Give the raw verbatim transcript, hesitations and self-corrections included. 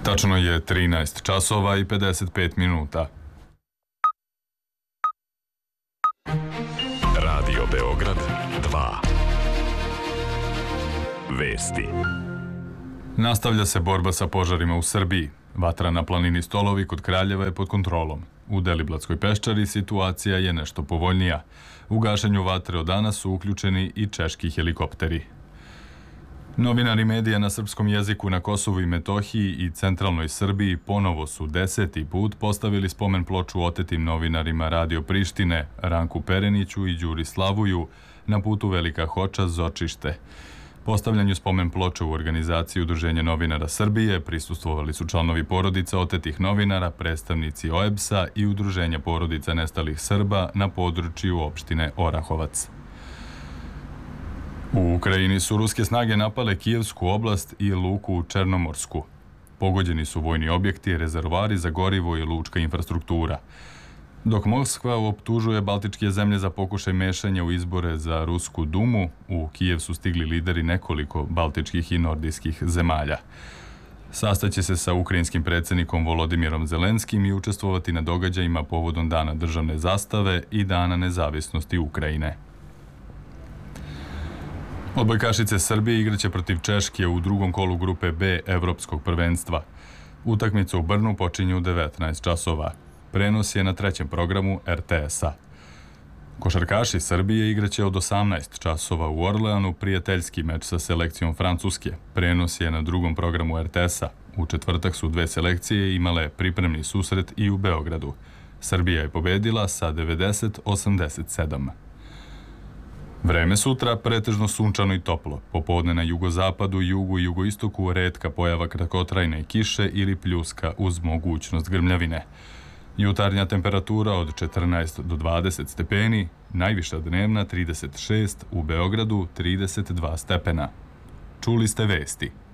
Tačno je trinaest časova i pedeset pet minuta. Radio Beograd dva. Vesti. Nastavlja se borba sa požarima u Srbiji. Vatra na planini Stolovi kod Kraljeva je pod kontrolom. U Deliblatskoj peščari situacija je nešto povoljnija. U gašenju vatre od danas su uključeni i češki helikopteri. Novinari medija na srpskom jeziku na Kosovu i Metohiji i centralnoj Srbiji ponovo su deseti put postavili spomen ploču otetim novinarima Radio Prištine, Ranku Pereniću i Đuri Slavuju na putu Velika Hoča – Zočište. Postavljanju spomen ploče u organizaciji Udruženja novinara Srbije prisustvovali su članovi porodica otetih novinara, predstavnici O E B S-a i Udruženja porodica nestalih Srba na području opštine Orahovac. U Ukrajini su ruske snage napale Kijevsku oblast i luku Černomorsku. Pogođeni su vojni objekti, rezervoari za gorivo i lučka infrastruktura. Dok Moskva optužuje baltičke zemlje za pokušaj mešanja u izbore za Rusku dumu, u Kijev su stigli lideri nekoliko baltičkih i nordijskih zemalja. Sastaće se sa ukrajinskim predsjednikom Volodimirom Zelenskim i učestvovati na događajima povodom Dana državne zastave i Dana nezavisnosti Ukrajine. Odbojkašice Srbije igraće protiv Češke u drugom kolu grupe B Evropskog prvenstva. Utakmica u Brnu počinje u devetnaest časova. Prenos je na trećem programu R T S-a. Košarkaši Srbije igraće od osamnaest časova u Orleanu prijateljski meč sa selekcijom Francuske. Prenos je na drugom programu R T S-a. U četvrtak su dve selekcije imale pripremni susret i u Beogradu. Srbija je pobedila sa devedeset osamdeset sedam. Vreme sutra pretežno sunčano i toplo. Popodne na jugozapadu, jugu i jugoistoku retka pojava kratkotrajne kiše ili pljuska uz mogućnost grmljavine. Jutarnja temperatura od četrnaest do dvadeset stepeni, najviša dnevna trideset šest, u Beogradu trideset dva stepena. Čuli ste vesti.